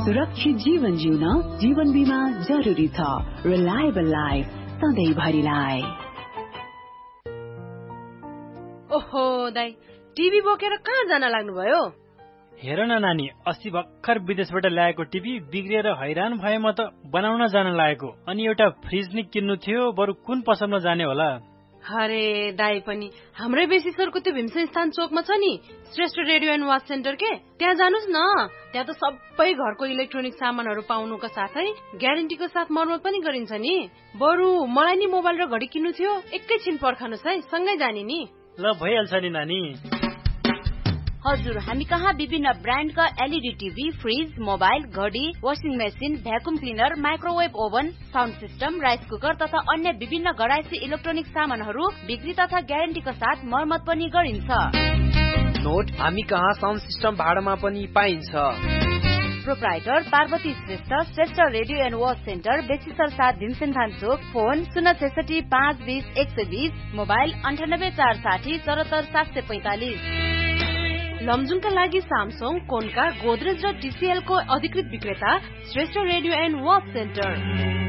सुरक्षित जीवन जिउन जीवन बीमा जरुरी छ। Reliable life सधैँभरिलाई। ओहो दाइ, टिभी बोकेर कहाँ जान लाग्नुभयो? हेर न नानी, अस्ति भर्खर विदेशबाट ल्याएको टिभी बिग्रिएर हैरान भए म त बनाउन जान लागेको। अनि एउटा फ्रिज नि किन्नु थियो, बरु कुन पसलमा जाने होला? अरे दाइ पनि हाम्रै बेसी सरको त्यो भीमसेन स्थान चोकमा छ नि Shrestha radio and watch centre के, त्यहाँ जानुस् न। त्यहाँ त सबै घरको इलेक्ट्रोनिक सामानहरू पाउनुका साथै ग्यारेन्टीको साथ मर्मत पनि गरिन्छ नि। बरु मलाई नि मोबाइल र घडी किन्नु थियो, एकैछिन पर्खनुस् है, सँगै जाने नि। ल भइहाल्छ नि नानी। हजुर, हामी कहाँ विभिन्न ब्रान्डका एलईडी टिभी, फ्रिज, मोबाइल, घडी, washing machine, vacuum cleaner, microwave oven, sound system, rice cooker तथा अन्य विभिन्न घरायसी इलेक्ट्रोनिक सामानहरू बिक्री तथा ग्यारेन्टीका साथ मर्मत पनि गरिन्छ। नोट, हामी कहाँ साउन्ड सिस्टम भाडामा पनि पाइन्छ। Proprietor Parvati Shrestha, Shrestha radio and watch centre, बेसीसर 7 Bhimsen Chowk, phone 066 520 120, mobile 98 460 74 745। लमजुङका लागि सामसङ, कोन्का, गोदरेज र टिसिएल को अधिकृत विक्रेता Shrestha radio and watch centre.